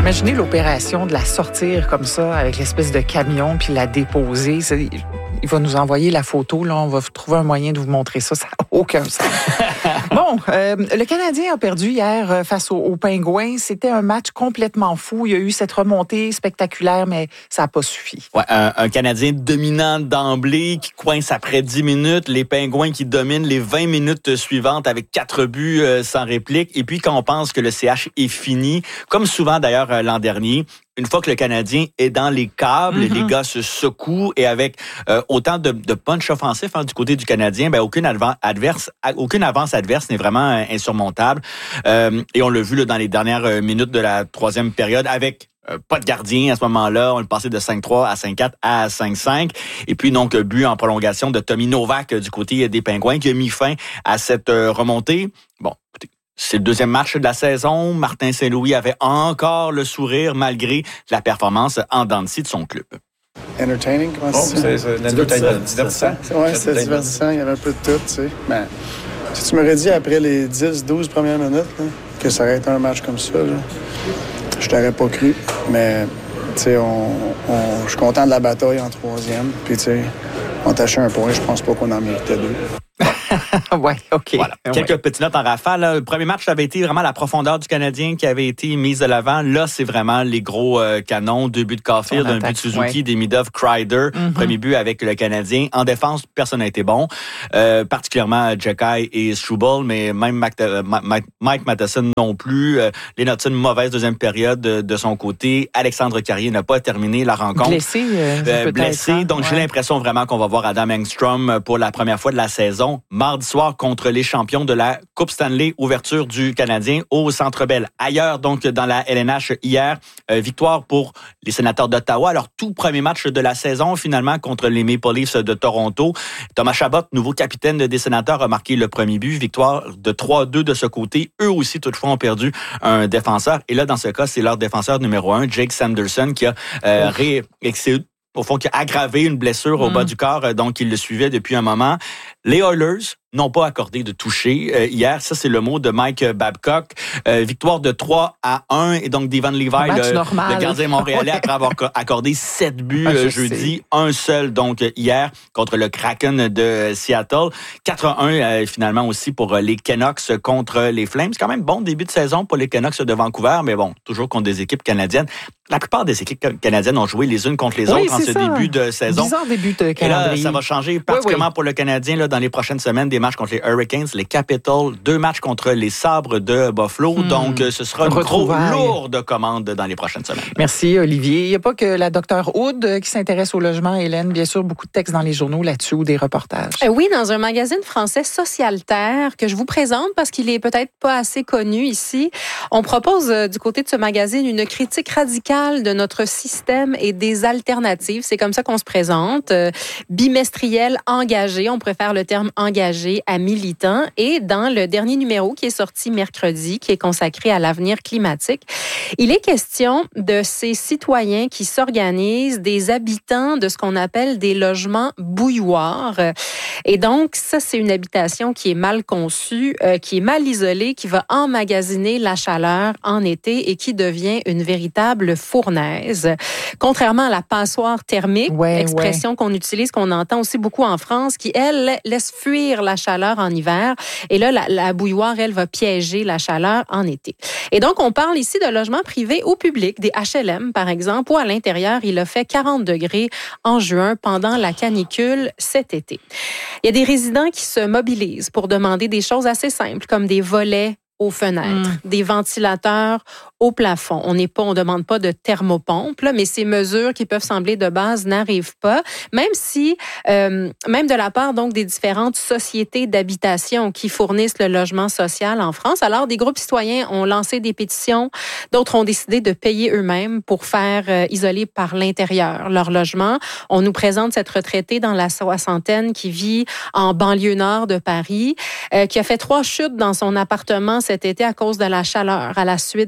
Imaginez l'opération de la sortir comme ça, avec l'espèce de camion, puis la déposer. Il va nous envoyer la photo. Là, on va trouver un moyen de vous montrer ça. Ça n'a aucun sens. Bon, le Canadien a perdu hier face aux Pingouins. C'était un match complètement fou. Il y a eu cette remontée spectaculaire, mais ça n'a pas suffi. Ouais, un Canadien dominant d'emblée qui coince après 10 minutes. Les Pingouins qui dominent les 20 minutes suivantes avec 4 buts sans réplique. Et puis, quand on pense que le CH est fini, comme souvent d'ailleurs l'an dernier, une fois que le Canadien est dans les câbles, les gars se secouent et avec autant de punch offensif du côté du Canadien, aucune avance adverse n'est vraiment insurmontable. Et on l'a vu là, dans les dernières minutes de la troisième période avec pas de gardien à ce moment-là. On est passé de 5-3 à 5-4 à 5-5. Et puis, donc, but en prolongation de Tommy Novak du côté des Pingouins qui a mis fin à cette remontée. Bon, écoutez, c'est le deuxième match de la saison. Martin Saint-Louis avait encore le sourire malgré la performance en dents de scie de son club. Entertaining, comment c'est divertissant. Oui, c'était divertissant. Il y avait un peu de tout, tu sais. Mais si tu m'aurais dit après les 10-12 premières minutes là, que ça aurait été un match comme ça, là, je t'aurais pas cru. Mais, tu sais, je suis content de la bataille en troisième. Puis, tu sais, on tâchait un point. Je pense pas qu'on en méritait deux. Oui, OK. Voilà. Quelques petites notes en rafale. Là. Le premier match, ça avait été vraiment la profondeur du Canadien qui avait été mise de l'avant. Là, c'est vraiment les gros canons. 2 buts de Caulfield, un but de Suzuki, Demidov, Kreider. Premier but avec le Canadien. En défense, personne n'a été bon. Particulièrement Jacky et Struble, mais même Mike Matheson non plus. Lennartson, mauvaise deuxième période de son côté. Alexandre Carrier n'a pas terminé la rencontre. Blessé. Donc, j'ai l'impression vraiment qu'on va voir Adam Engstrom pour la première fois de la saison. Mardi soir contre les champions de la Coupe Stanley, ouverture du Canadien au Centre Bell. Ailleurs, donc, dans la LNH hier, victoire pour les Sénateurs d'Ottawa. Leur tout premier match de la saison, finalement, contre les Maple Leafs de Toronto. Thomas Chabot, nouveau capitaine des Sénateurs, a marqué le premier but. Victoire de 3-2 de ce côté. Eux aussi, toutefois, ont perdu un défenseur. Et là, dans ce cas, c'est leur défenseur numéro 1, Jake Sanderson, qui a qui a aggravé une blessure au bas du corps, donc il le suivait depuis un moment. Les Oilers n'ont pas accordé de toucher hier. Ça, c'est le mot de Mike Babcock. Victoire de 3-1. Et donc, Devon Levi, le gardien montréalais, après avoir accordé 7 buts jeudi, un seul, donc, hier, contre le Kraken de Seattle. 4-1, finalement, aussi pour les Canucks contre les Flames. C'est quand même bon début de saison pour les Canucks de Vancouver, mais bon, toujours contre des équipes canadiennes. La plupart des équipes canadiennes ont joué les unes contre les autres en ce début de saison. Bizarre début de calendrier. Et là, ça va changer particulièrement pour le Canadien là, dans les prochaines semaines. Des matchs contre les Hurricanes, les Capitals, 2 matchs contre les Sabres de Buffalo. Donc, ce sera une trop lourde commande dans les prochaines semaines. Merci, Olivier. Il n'y a pas que la Dr Hood qui s'intéresse au logement, Hélène. Bien sûr, beaucoup de textes dans les journaux là-dessus ou des reportages. Oui, dans un magazine français Socialterre que je vous présente parce qu'il est peut-être pas assez connu ici. On propose du côté de ce magazine une critique radicale de notre système et des alternatives. C'est comme ça qu'on se présente. Bimestriel, engagé. On préfère le terme engagé à militant. Et dans le dernier numéro qui est sorti mercredi, qui est consacré à l'avenir climatique, il est question de ces citoyens qui s'organisent, des habitants de ce qu'on appelle des logements bouilloires. Et donc, ça, c'est une habitation qui est mal conçue, qui est mal isolée, qui va emmagasiner la chaleur en été et qui devient une véritable fournaise. Contrairement à la passoire thermique, expression qu'on utilise, qu'on entend aussi beaucoup en France, qui, elle, laisse fuir la chaleur en hiver. Et là, la bouilloire, elle, va piéger la chaleur en été. Et donc, on parle ici de logements privés ou publics, des HLM, par exemple, où à l'intérieur, il a fait 40 degrés en juin pendant la canicule cet été. Il y a des résidents qui se mobilisent pour demander des choses assez simples, comme des volets aux fenêtres, des ventilateurs au plafond. On demande pas de thermopompe, là, mais ces mesures qui peuvent sembler de base n'arrivent pas, même si, même de la part donc des différentes sociétés d'habitation qui fournissent le logement social en France. Alors, des groupes citoyens ont lancé des pétitions, d'autres ont décidé de payer eux-mêmes pour faire isoler par l'intérieur leur logement. On nous présente cette retraitée dans la soixantaine qui vit en banlieue nord de Paris, qui a fait 3 chutes dans son appartement cet été à cause de la chaleur, à la suite de vertiges.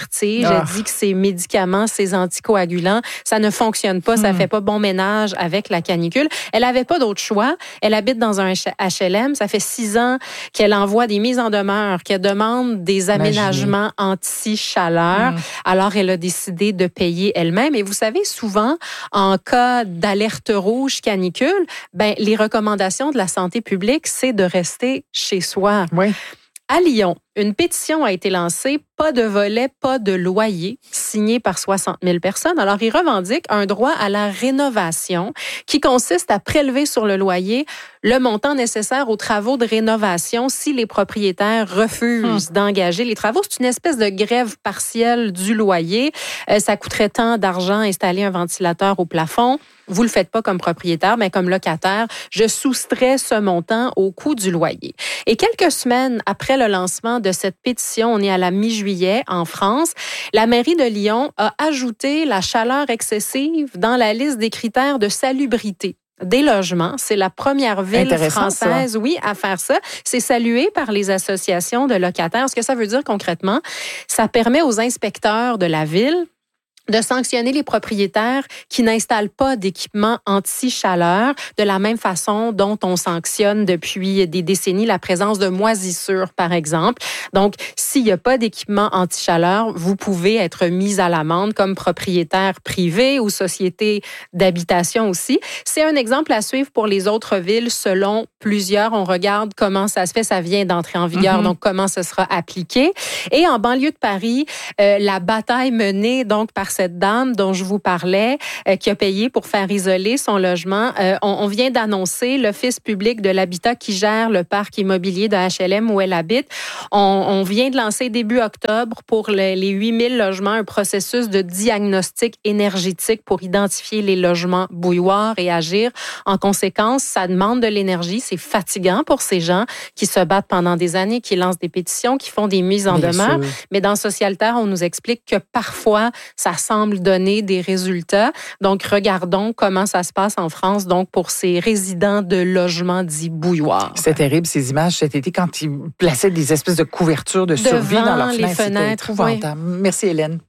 vertige. Elle dit que ses médicaments, ses anticoagulants, ça ne fonctionne pas, ça fait pas bon ménage avec la canicule. Elle avait pas d'autre choix. Elle habite dans un HLM. Ça fait 6 ans qu'elle envoie des mises en demeure, qu'elle demande des aménagements anti-chaleur. Alors, elle a décidé de payer elle-même. Et vous savez, souvent, en cas d'alerte rouge canicule, les recommandations de la santé publique, c'est de rester chez soi. Oui. À Lyon, une pétition a été lancée, pas de volet, pas de loyer, signée par 60 000 personnes. Alors, ils revendiquent un droit à la rénovation qui consiste à prélever sur le loyer le montant nécessaire aux travaux de rénovation si les propriétaires refusent d'engager les travaux. C'est une espèce de grève partielle du loyer. Ça coûterait tant d'argent installer un ventilateur au plafond. Vous le faites pas comme propriétaire, mais comme locataire, je soustrais ce montant au coût du loyer. Et quelques semaines après le lancement de cette pétition, on est à la mi-juillet en France, la mairie de Lyon a ajouté la chaleur excessive dans la liste des critères de salubrité des logements. C'est la première ville française, à faire ça. C'est salué par les associations de locataires. Ce que ça veut dire concrètement, ça permet aux inspecteurs de la ville de sanctionner les propriétaires qui n'installent pas d'équipement anti-chaleur de la même façon dont on sanctionne depuis des décennies la présence de moisissures, par exemple. Donc, s'il n'y a pas d'équipement anti-chaleur, vous pouvez être mis à l'amende comme propriétaire privé ou société d'habitation aussi. C'est un exemple à suivre pour les autres villes selon plusieurs. On regarde comment ça se fait. Ça vient d'entrer en vigueur, donc comment ce sera appliqué. Et en banlieue de Paris, la bataille menée donc par cette dame dont je vous parlais, qui a payé pour faire isoler son logement. On vient d'annoncer, l'Office public de l'habitat qui gère le parc immobilier de HLM où elle habite, on vient de lancer début octobre pour les 8000 logements un processus de diagnostic énergétique pour identifier les logements bouilloires et agir. En conséquence, ça demande de l'énergie. C'est fatigant pour ces gens qui se battent pendant des années, qui lancent des pétitions, qui font des mises en demeure. Mais dans Socialterre, on nous explique que parfois, ça semble donner des résultats. Donc, regardons comment ça se passe en France, donc pour ces résidents de logements dits bouilloires. C'est terrible, ces images cet été, quand ils plaçaient des espèces de couvertures de survie dans leurs fenêtres. C'était épouvantable. Oui. Merci, Hélène.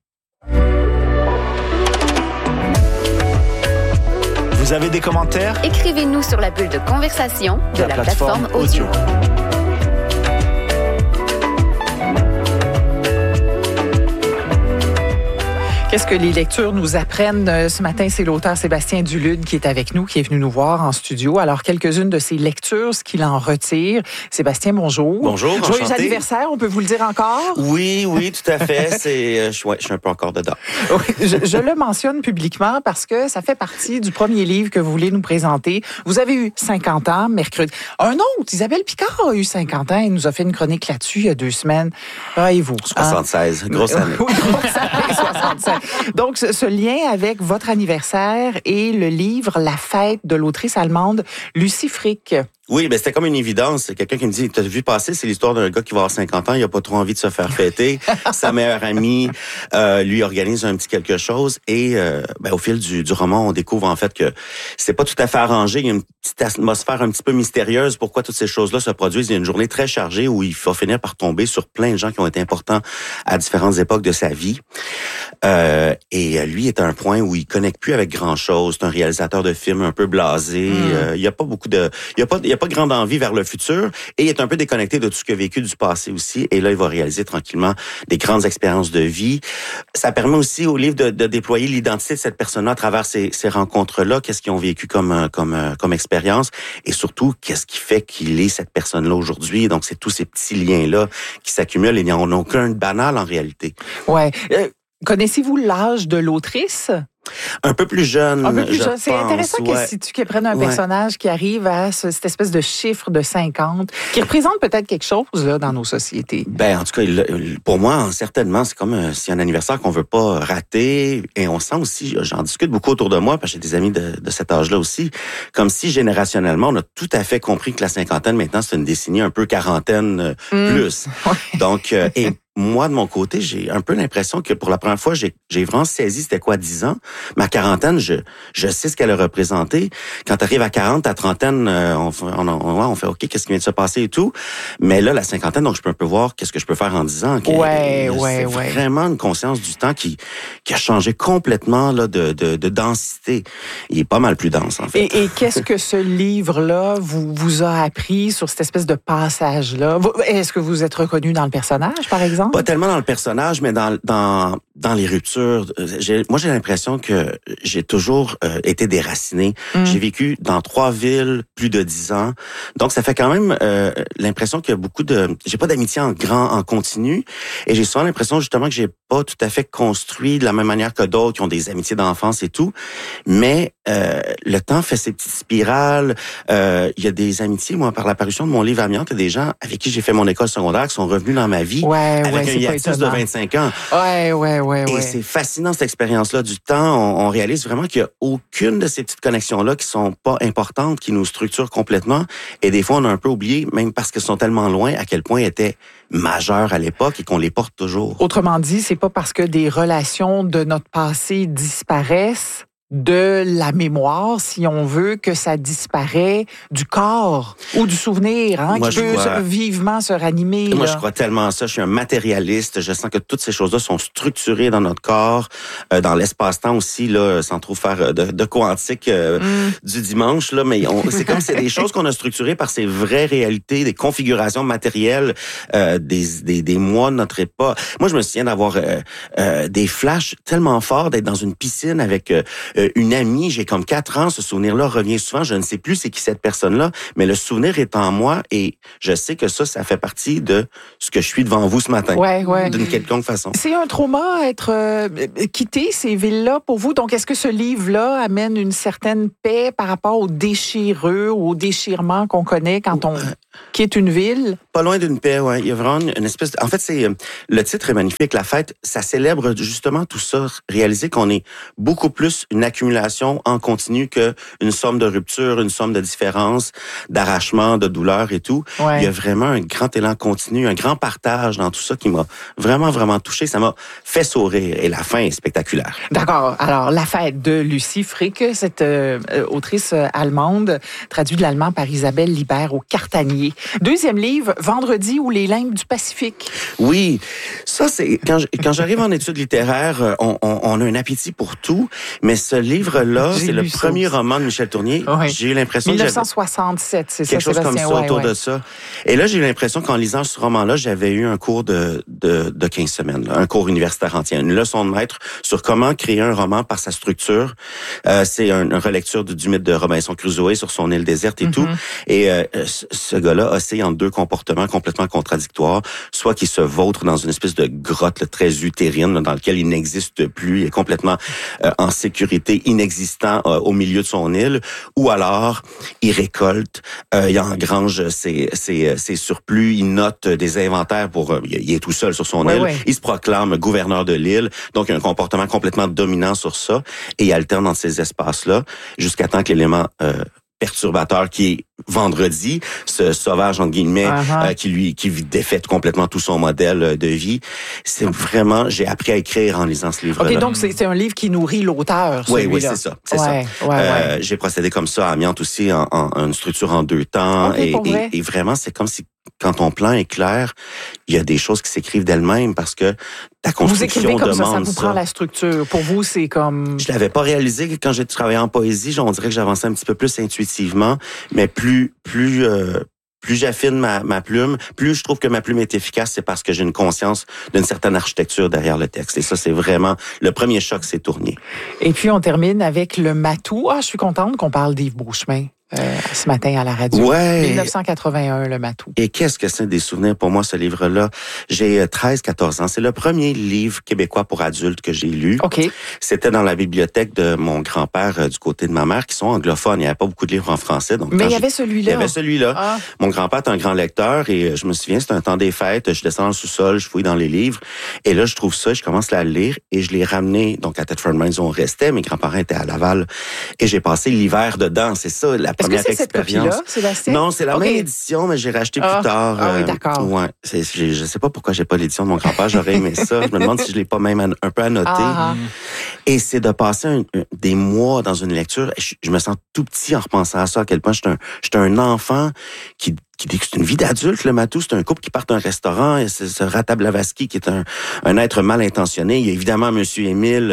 Vous avez des commentaires? Écrivez-nous sur la bulle de conversation de la plateforme audio. Qu'est-ce que les lectures nous apprennent ce matin? C'est l'auteur Sébastien Dulude qui est avec nous, qui est venu nous voir en studio. Alors, quelques-unes de ses lectures, ce qu'il en retire. Sébastien, bonjour. Bonjour, enchanté. Joyeux anniversaire, on peut vous le dire encore? Oui, tout à fait. Je suis un peu encore dedans. Oui, je le mentionne publiquement parce que ça fait partie du premier livre que vous voulez nous présenter. Vous avez eu 50 ans, mercredi. Un autre, Isabelle Picard a eu 50 ans. Elle nous a fait une chronique là-dessus il y a 2 semaines. Et vous? 76, grosse année. Oui, grosse année, 76. Donc, ce lien avec votre anniversaire et le livre La fête de l'autrice allemande Lucy Frick. Oui, c'était comme une évidence. Quelqu'un qui me dit, t'as vu passer, c'est l'histoire d'un gars qui va avoir 50 ans, il a pas trop envie de se faire fêter. Sa meilleure amie lui organise un petit quelque chose et au fil du roman, on découvre en fait que c'est pas tout à fait arrangé. Il y a une petite atmosphère un petit peu mystérieuse. Pourquoi toutes ces choses-là se produisent? Il y a une journée très chargée où il va finir par tomber sur plein de gens qui ont été importants à différentes époques de sa vie. Et lui est à un point où il connecte plus avec grand-chose. C'est un réalisateur de films un peu blasé. Il y a pas beaucoup de, il y a pas grande envie vers le futur et il est un peu déconnecté de tout ce qu'il a vécu du passé aussi. Et là, il va réaliser tranquillement des grandes expériences de vie. Ça permet aussi au livre de déployer l'identité de cette personne-là à travers ces rencontres-là. Qu'est-ce qu'ils ont vécu comme expérience et surtout, qu'est-ce qui fait qu'il est cette personne-là aujourd'hui. Donc, c'est tous ces petits liens-là qui s'accumulent et il n'y en a aucun de banal en réalité. Ouais. Connaissez-vous l'âge de l'autrice? Un peu plus jeune. Un peu plus jeune. C'est pense, intéressant si tu prennes un personnage qui arrive à cette espèce de chiffre de 50, qui représente peut-être quelque chose là, dans nos sociétés. En tout cas, pour moi, certainement, c'est comme si un anniversaire qu'on veut pas rater. Et on sent aussi, j'en discute beaucoup autour de moi, parce que j'ai des amis de cet âge-là aussi, comme si générationnellement, on a tout à fait compris que la cinquantaine, maintenant, c'est une décennie un peu quarantaine plus. Ouais. Donc, moi, de mon côté, j'ai un peu l'impression que pour la première fois, j'ai vraiment saisi c'était quoi 10 ans. Ma quarantaine, je sais ce qu'elle a représenté. Quand tu arrives à 40, ta trentaine, on fait OK, qu'est-ce qui vient de se passer et tout. Mais là, la cinquantaine, donc je peux un peu voir qu'est-ce que je peux faire en 10 ans. C'est vraiment une conscience du temps qui a changé complètement là, de densité. Il est pas mal plus dense, en fait. Et qu'est-ce que ce livre-là vous a appris sur cette espèce de passage-là? Est-ce que vous êtes reconnu dans le personnage, par exemple? Pas tellement dans le personnage, mais dans les ruptures. Moi, j'ai l'impression que j'ai toujours été déraciné. J'ai vécu dans 3 villes plus de 10 ans. Donc, ça fait quand même l'impression qu'il y a beaucoup de... J'ai pas d'amitié en continu. Et j'ai souvent l'impression, justement, que j'ai pas tout à fait construit de la même manière que d'autres qui ont des amitiés d'enfance et tout. Mais le temps fait ses petites spirales. Il y a des amitiés, moi, par l'apparition de mon livre Amiante, il y a des gens avec qui j'ai fait mon école secondaire qui sont revenus dans ma vie avec un hiatus de 25 ans. Et c'est fascinant, cette expérience-là du temps. On réalise vraiment qu'il n'y a aucune de ces petites connexions-là qui sont pas importantes, qui nous structurent complètement. Et des fois, on a un peu oublié, même parce qu'elles sont tellement loin, à quel point elles étaient majeures à l'époque et qu'on les porte toujours. Autrement dit, c'est pas parce que des relations de notre passé disparaissent de la mémoire, si on veut, que ça disparaît du corps ou du souvenir, Moi, qui peut vivement se ranimer. Moi, je crois tellement à ça. Je suis un matérialiste. Je sens que toutes ces choses-là sont structurées dans notre corps, dans l'espace-temps aussi, là, sans trop faire de quantique du dimanche, là. Mais c'est comme c'est des choses qu'on a structurées par ces vraies réalités, des configurations matérielles, des mois de notre époque. Moi, je me souviens d'avoir des flashs tellement forts, d'être dans une piscine avec une amie, j'ai comme 4 ans, ce souvenir-là revient souvent, je ne sais plus c'est qui cette personne-là, mais le souvenir est en moi et je sais que ça fait partie de ce que je suis devant vous ce matin, d'une quelconque façon. C'est un trauma être quitté ces villes-là pour vous, donc est-ce que ce livre-là amène une certaine paix par rapport aux déchireux, aux déchirements qu'on connaît quand on quitte une ville? Pas loin d'une paix, ouais. Il y a vraiment une espèce de... En fait, le titre est magnifique, la fête, ça célèbre justement tout ça, réaliser qu'on est beaucoup plus une accumulation en continu qu'une somme de rupture, une somme de différence, d'arrachement, de douleur et tout. Il y a vraiment un grand élan continu, un grand partage dans tout ça qui m'a vraiment, vraiment touché. Ça m'a fait sourire et la fin est spectaculaire. D'accord. Alors, La fête de Lucie Frick, cette autrice allemande, traduite de l'allemand par Isabelle Libert au Cartanier. Deuxième livre, Vendredi ou les limbes du Pacifique. Oui, ça c'est quand j'arrive en études littéraires, on a un appétit pour tout, mais ce livre-là, c'est le premier roman de Michel Tournier. J'ai eu l'impression 1967, c'est ça, quelque chose comme ça autour de ça. Et là, j'ai eu l'impression qu'en lisant ce roman-là, j'avais eu un cours de 15 semaines, là, un cours universitaire entier, une leçon de maître sur comment créer un roman par sa structure. C'est une relecture du mythe de Robinson Crusoe sur son île déserte et tout. Et ce gars-là oscille entre 2 comportements complètement contradictoires, soit qu'il se vautre dans une espèce de grotte là, très utérine là, dans laquelle il n'existe plus, il est complètement en sécurité, inexistant au milieu de son île, ou alors il récolte, il engrange ses surplus, il note des inventaires pour... il est tout seul sur son île, il se proclame gouverneur de l'île, donc il a un comportement complètement dominant sur ça, et il alterne dans ces espaces-là, jusqu'à temps que l'élément perturbateur qui est vendredi, ce sauvage entre guillemets qui défaite complètement tout son modèle de vie. C'est vraiment, j'ai appris à écrire en lisant ce livre-là. OK, donc c'est un livre qui nourrit l'auteur, celui-là. Oui, c'est ça. C'est j'ai procédé comme ça à Amiante aussi en une structure en 2 temps et vraiment c'est comme si quand ton plan est clair, il y a des choses qui s'écrivent d'elles-mêmes parce que ta construction demande ça. Vous écrivez comme ça vous prend la structure. Pour vous, c'est comme... Je l'avais pas réalisé quand j'ai travaillé en poésie. On dirait que j'avançais un petit peu plus intuitivement, mais plus j'affine ma plume, plus je trouve que ma plume est efficace, c'est parce que j'ai une conscience d'une certaine architecture derrière le texte. Et ça, c'est vraiment... Le premier choc, c'est Tournier. Et puis, on termine avec Le Matou. Je suis contente qu'on parle d'Yves Beauchemin. Ce matin à la radio. 1981, Le Matou. Et qu'est-ce que c'est des souvenirs pour moi, ce livre-là? J'ai 13-14 ans. C'est le premier livre québécois pour adultes que j'ai lu. C'était dans la bibliothèque de mon grand-père du côté de ma mère, qui sont anglophones. Il n'y avait pas beaucoup de livres en français. Donc mais il y avait celui-là. Il y avait celui-là. Mon grand-père est un grand lecteur et je me souviens, c'était un temps des fêtes. Je descends dans le sous-sol, je fouille dans les livres. Et là, je trouve ça, je commence à le lire et je l'ai ramené. Donc, à Thetford Mines, on restait. Mes grands-parents étaient à Laval. Et j'ai passé l'hiver dedans. C'est ça, la Est-ce que c'est cette copie-là, Sébastien? Non, c'est la même édition, mais j'ai racheté plus tard. Ah oui, d'accord. Ouais, je sais pas pourquoi j'ai pas l'édition de mon grand-père. J'aurais aimé ça. Je me demande si je l'ai pas même un peu annoté. Et c'est de passer des mois dans une lecture. Je me sens tout petit en repensant à ça, à quel point j'étais un enfant qui dit que c'est une vie d'adulte, le matou. C'est un couple qui part d'un restaurant. Et c'est ce Rata Blavatsky qui est un être mal intentionné. Il y a évidemment Monsieur Émile,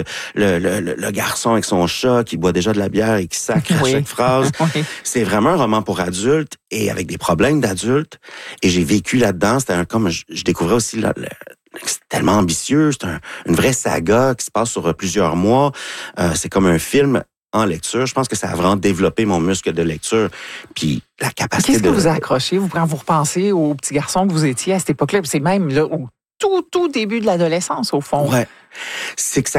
le garçon avec son chat qui boit déjà de la bière et qui sacre à chaque phrase. C'est vraiment un roman pour adultes et avec des problèmes d'adultes. Et j'ai vécu là-dedans. C'était comme je découvrais aussi c'est tellement ambitieux. C'est une vraie saga qui se passe sur plusieurs mois. C'est comme un film en lecture. Je pense que ça a vraiment développé mon muscle de lecture. Puis la capacité Qu'est-ce que vous a accroché? Quand vous repensez au petit garçon que vous étiez à cette époque-là, c'est même là, au tout début de l'adolescence, au fond. Ouais. C'est que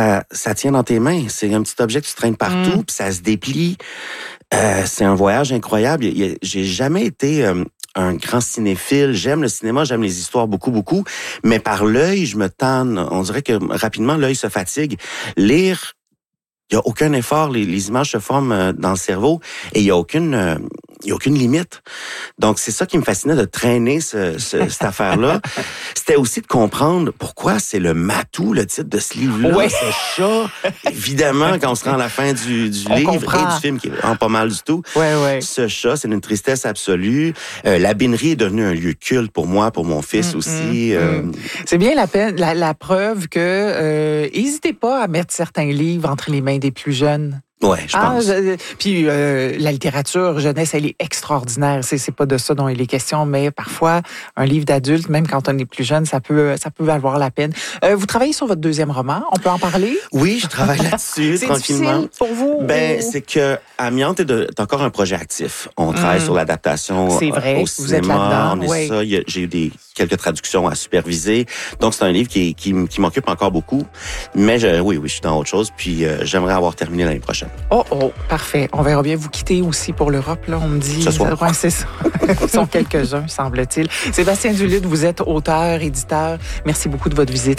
ça tient dans tes mains. C'est un petit objet que tu traînes partout, puis ça se déplie. C'est un voyage incroyable. J'ai jamais été un grand cinéphile. J'aime le cinéma, j'aime les histoires beaucoup, beaucoup. Mais par l'œil, je me tanne. On dirait que rapidement, l'œil se fatigue. Lire, il n'y a aucun effort. Les images se forment dans le cerveau et il n'y a aucune limite. Donc, c'est ça qui me fascinait de traîner cette affaire-là. C'était aussi de comprendre pourquoi c'est le matou, le titre de ce livre-là. Ce chat, évidemment, quand on se rend à la fin du livre et du film, qui est vraiment pas mal du tout. Ce chat, c'est une tristesse absolue. La binerie est devenue un lieu culte pour moi, pour mon fils aussi. C'est bien la preuve que n'hésitez pas à mettre certains livres entre les mains des plus jeunes. Ouais, je pense. Puis la littérature jeunesse, elle est extraordinaire. C'est pas de ça dont il est question, mais parfois un livre d'adulte, même quand on est plus jeune, ça peut valoir la peine. Vous travaillez sur votre deuxième roman. On peut en parler? Oui, je travaille là-dessus tranquillement. C'est difficile pour vous? C'est que Amiante est encore un projet actif. On travaille sur l'adaptation au cinéma. Vous êtes là-dedans. J'ai eu quelques traductions à superviser. Donc c'est un livre qui m'occupe encore beaucoup. Mais oui, je suis dans autre chose. Puis j'aimerais avoir terminé l'année prochaine. Oh, parfait. On verra bien vous quitter aussi pour l'Europe, là, on me dit. Ce soir. Ouais, c'est ça. Ils sont quelques-uns, semble-t-il. Sébastien Duluth, vous êtes auteur, éditeur. Merci beaucoup de votre visite.